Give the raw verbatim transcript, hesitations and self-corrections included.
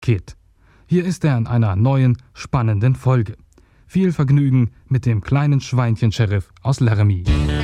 Kid. Hier ist er in einer neuen, spannenden Folge. Viel Vergnügen mit dem kleinen Schweinchen-Sheriff aus Laramie.